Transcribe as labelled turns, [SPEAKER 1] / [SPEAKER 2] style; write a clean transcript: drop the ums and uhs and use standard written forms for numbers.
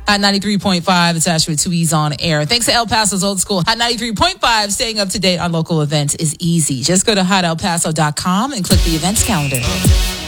[SPEAKER 1] Hot 93.5, it's Ashley with 2 E's on air. Thanks to El Paso's Old School. Hot 93.5, staying up to date on local events is easy. Just go to hotelpaso.com and click the events calendar.